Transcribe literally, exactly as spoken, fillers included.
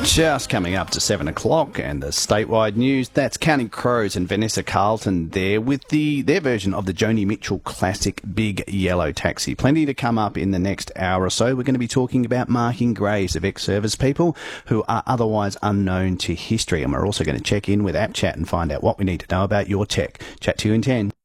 Just coming up to seven o'clock and the statewide news. That's Counting Crows and Vanessa Carlton there with the their version of the Joni Mitchell classic Big Yellow Taxi. Plenty to come up in the next hour or so. We're going to be talking about marking graves of ex-service people who are otherwise unknown to history. And we're also going to check in with App Chat and find out what we need to know about your tech. Chat to you in ten.